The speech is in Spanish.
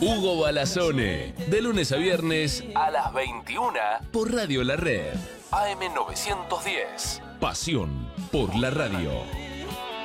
Hugo Balazzone, de lunes a viernes a las 21 por Radio La Red. AM 910. Pasión por la radio.